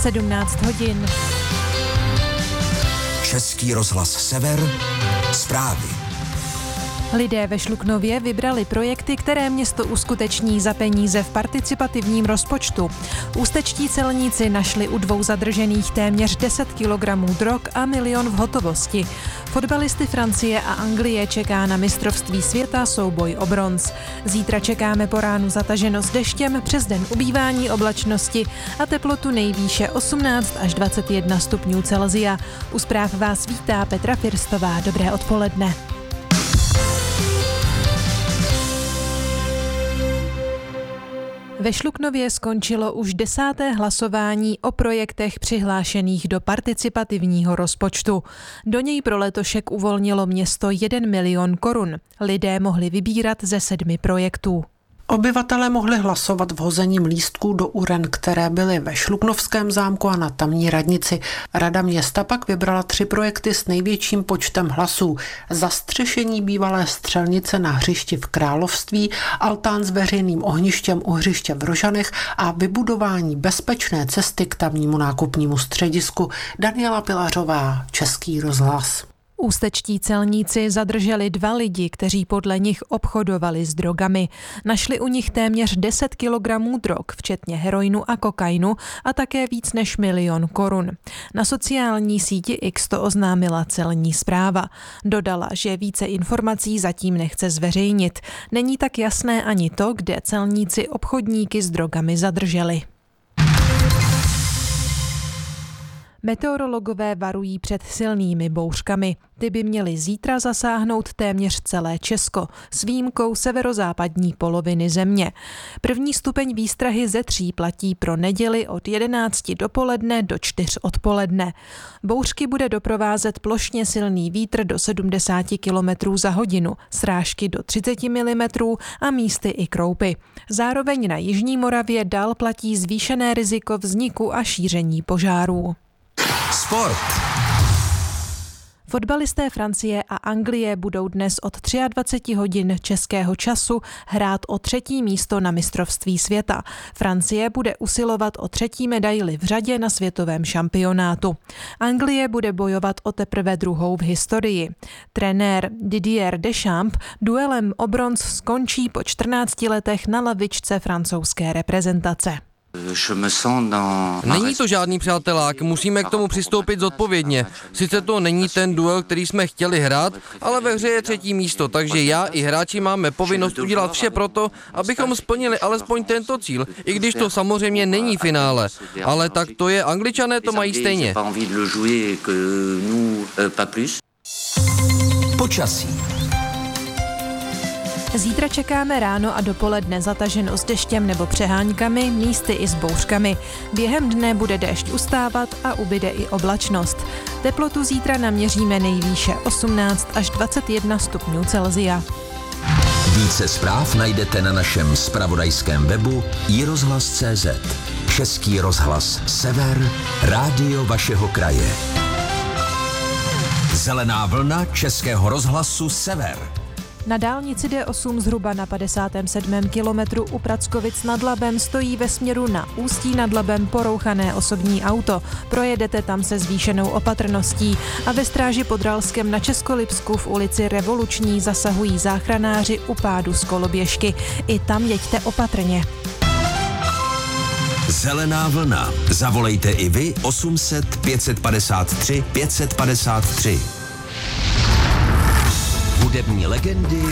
17 hodin. Český rozhlas Sever, zprávy. Lidé ve Šluknově vybrali projekty, které město uskuteční za peníze v participativním rozpočtu. Ústečtí celníci našli u 2 zadržených téměř 10 kilogramů drog a 1 000 000 v hotovosti. Fotbalisty Francie a Anglie čeká na mistrovství světa souboj o bronz. Zítra čekáme po ránu zataženo s deštěm, přes den ubývání oblačnosti a teplotu nejvýše 18 až 21 stupňů Celsia. U zpráv vás vítá Petra Firstová. Dobré odpoledne. Ve Šluknově skončilo už 10. hlasování o projektech přihlášených do participativního rozpočtu. Do něj pro letošek uvolnilo město 1 000 000 korun. Lidé mohli vybírat ze 7 projektů. Obyvatelé mohli hlasovat vhozením lístků do uren, které byly ve Šluknovském zámku a na tamní radnici. Rada města pak vybrala 3 projekty s největším počtem hlasů. Zastřešení bývalé střelnice na hřišti v Království, altán s veřejným ohništěm u hřiště v Rožanech a vybudování bezpečné cesty k tamnímu nákupnímu středisku. Daniela Pilařová, Český rozhlas. Ústečtí celníci zadrželi 2 lidi, kteří podle nich obchodovali s drogami. Našli u nich téměř 10 kilogramů drog, včetně heroinu a kokainu a také víc než 1 000 000 korun. Na sociální síti X to oznámila celní správa. Dodala, že více informací zatím nechce zveřejnit. Není tak jasné ani to, kde celníci obchodníky s drogami zadrželi. Meteorologové varují před silnými bouřkami. Ty by měly zítra zasáhnout téměř celé Česko, s výjimkou severozápadní poloviny země. 1. stupeň výstrahy ze 3 platí pro neděli od 11 dopoledne do 4 odpoledne. Bouřky bude doprovázet plošně silný vítr do 70 km za hodinu, srážky do 30 mm a místy i kroupy. Zároveň na jižní Moravě dál platí zvýšené riziko vzniku a šíření požárů. Sport. Fotbalisté Francie a Anglie budou dnes od 23 hodin českého času hrát o 3. místo na mistrovství světa. Francie bude usilovat o 3. medaili v řadě na světovém šampionátu. Anglie bude bojovat o teprve 2. v historii. Trenér Didier Deschamps duelem o bronz skončí po 14 letech na lavičce francouzské reprezentace. Není to žádný přátelák, musíme k tomu přistoupit zodpovědně. Sice to není ten duel, který jsme chtěli hrát, ale ve hře je 3. místo, takže já i hráči máme povinnost udělat vše proto, abychom splnili alespoň tento cíl, i když to samozřejmě není finále. Ale tak to je, Angličané to mají stejně. Počasí. Zítra čekáme ráno a dopoledne zataženo s deštěm nebo přeháňkami, místy i s bouřkami. Během dne bude déšť ustávat a ubyde i oblačnost. Teplotu zítra naměříme nejvýše 18 až 21 stupňů Celsia. Více zpráv najdete na našem zpravodajském webu iRozhlas.cz. Český rozhlas Sever, rádio vašeho kraje. Zelená vlna Českého rozhlasu Sever. Na dálnici D8 zhruba na 57. kilometru u Prackovic nad Labem stojí ve směru na Ústí nad Labem porouchané osobní auto. Projedete tam se zvýšenou opatrností a ve Stráži pod Ralskem na Českolipsku v ulici Revoluční zasahují záchranáři u pádu z koloběžky. I tam jeďte opatrně. Zelená vlna. Zavolejte i vy 800 553 553. Hudební legendy